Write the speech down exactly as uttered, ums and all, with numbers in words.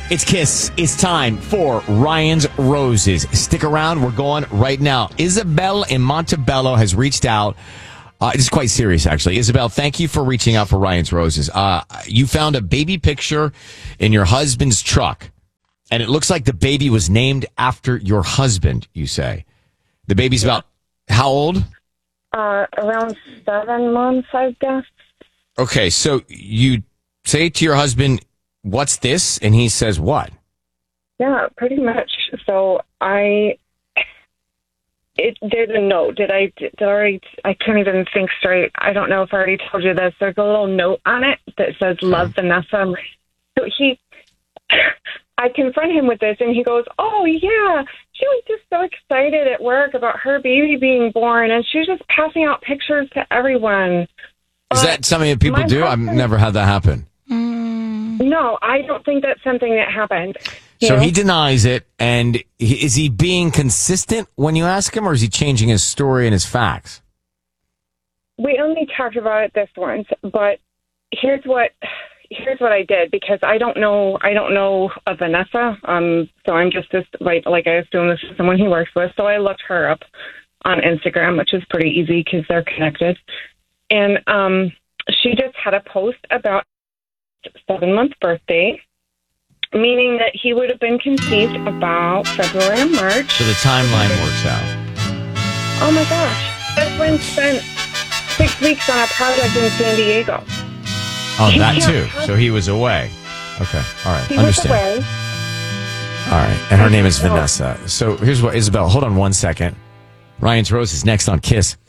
It's Kiss. It's time for Ryan's Roses. Stick around. We're going right now. Isabel in Montebello has reached out. Uh, it's quite serious, actually. Isabel, thank you for reaching out for Ryan's Roses. Uh, you found a baby picture in your husband's truck, and it looks like the baby was named after your husband, you say. The baby's about how old? Uh, around seven months, I guess. Okay, so you say to your husband, what's this? And he says what? Yeah, pretty much. So I, it, there's a note. Did I, did I already, I couldn't even think straight. I don't know if I already told you this. There's a little note on it that says, love Vanessa. So he, I confront him with this and he goes, oh yeah, she was just so excited at work about her baby being born and she was just passing out pictures to everyone. Is But that something that people my do? I've husband- never had that happen. No, I don't think that's something that happened. You So know? he denies it, and he, is he being consistent when you ask him, or is he changing his story and his facts? We only talked about it this once, but here's what here's what I did because I don't know I don't know of Vanessa. Um, so I'm just this like like I assume this is someone he works with. So I looked her up on Instagram, which is pretty easy because they're connected. And um, she just had a post about seven month birthday, meaning that he would have been conceived about February and March. So the timeline works out. Oh my gosh, this one spent six weeks on a project in San Diego. Oh, He that can't too. have- So he was away. Okay. All right. He Understand. was away. All right. And her name is So- Vanessa. So here's what, Isabel, hold on one second. Ryan's Rose is next on Kiss.